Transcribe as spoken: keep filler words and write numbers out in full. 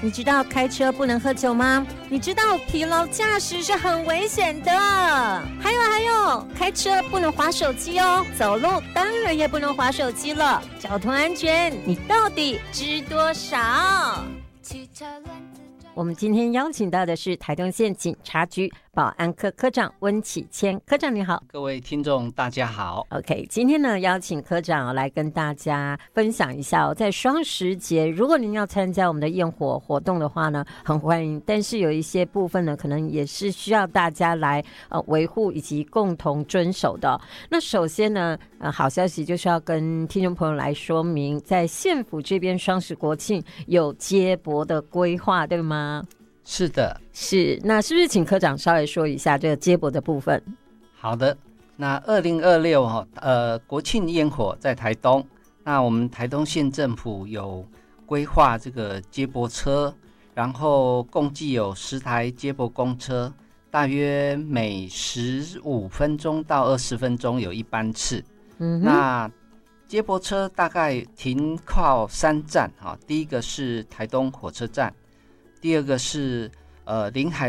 你知道开车不能喝酒吗？你知道疲劳驾驶是很危险的。还有还有，开车不能滑手机哦，走路当然也不能滑手机了。交通安全，你到底知多少？我们今天邀请到的是台东县警察局保安科科长温启谦科长，你好。 各位听众大家好。 OK， 今天呢邀请科长来跟大家分享一下、哦、在双十节如果您要参加我们的焰火活动的话呢，很欢迎，但是有一些部分呢可能也是需要大家来呃维护以及共同遵守的、哦、那首先呢呃好消息就是要跟听众朋友来说明，在县府这边双十国庆有接驳的规划，对吗？ 是的， 是。那是不是请科长稍微说一下这个接驳的部分？ 好的，那二零二六呃国庆焰火在台东，那我们台东县政府有规划这个接驳车，然后共计有十台接驳公车，大约每十五分钟到二十分钟有一班次。嗯，那接驳车大概停靠三站，第一个是台东火车站，第二个是呃临海